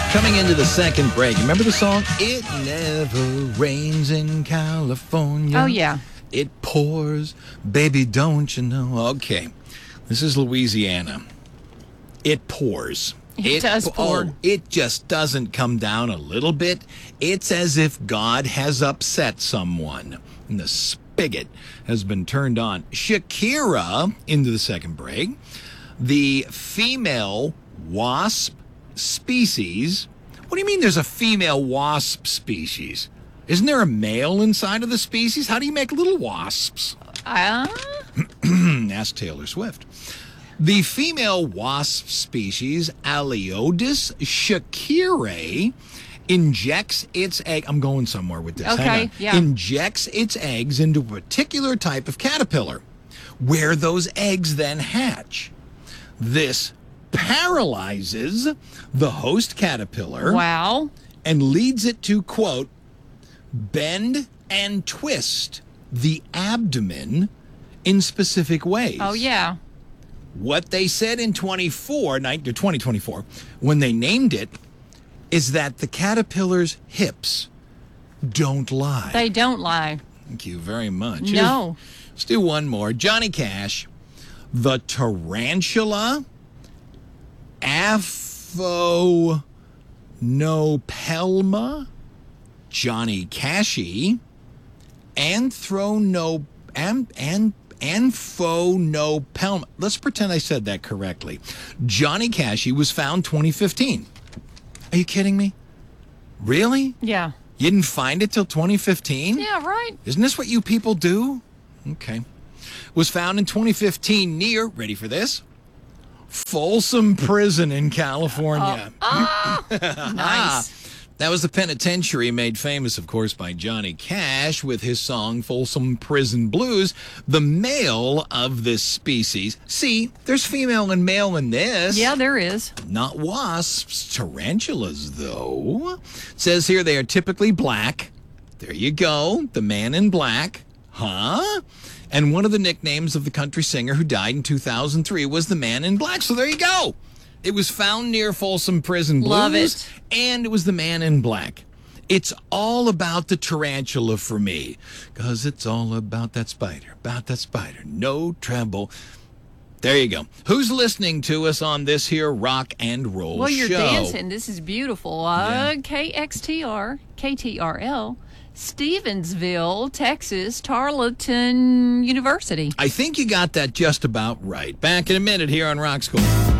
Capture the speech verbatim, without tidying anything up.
Coming into the second break, remember the song? It never rains in California. Oh, yeah. It pours, baby, don't you know? Okay, this is Louisiana. It pours. It, it does pour. Oh, it just doesn't come down a little bit. It's as if God has upset someone, and the spigot has been turned on. Shakira, into the second break, the female wasp species. What do you mean there's a female wasp species? Isn't there a male inside of the species? How do you make little wasps? Uh? Ask Taylor Swift. The female wasp species, Aleodus shakirae, injects its egg. I'm going somewhere with this. Okay, Hang on. yeah. Injects its eggs into a particular type of caterpillar, where those eggs then hatch. This paralyzes the host caterpillar. Wow. And leads it to, quote, bend and twist the abdomen in specific ways. Oh, yeah. What they said in twenty-four, twenty twenty-four, when they named it, is that the caterpillar's hips don't lie. They don't lie. Thank you very much. No. Let's do one more. Johnny Cash, the tarantula Apphonopelma, Johnny Cashy, Anthrono, am, an, Anthronopelma. Let's pretend I said that correctly. Johnny Cashy was found twenty fifteen. Are you kidding me? Really? Yeah. You didn't find it till twenty fifteen? Yeah, right. Isn't this what you people do? Okay. Was found in twenty fifteen near, ready for this? Folsom Prison in California. Oh, oh. Nice. That was the penitentiary made famous, of course, by Johnny Cash with his song Folsom Prison Blues. The male of this species. See, there's female and male in this. Yeah, there is. Not wasps. Tarantulas, though. It says here they are typically black. There you go. The man in black. Huh? And one of the nicknames of the country singer who died in two thousand three was the Man in Black. So there you go. It was found near Folsom Prison Blues. Love it. And it was the Man in Black. It's all about the tarantula for me. Because it's all about that spider. About that spider. No trouble. There you go. Who's listening to us on this here rock and roll show? Well, you're dancing. This is beautiful. Uh, Yeah. K X T R, K T R L, Stevensville, Texas, Tarleton University. I think you got that just about right. Back in a minute here on Rock School.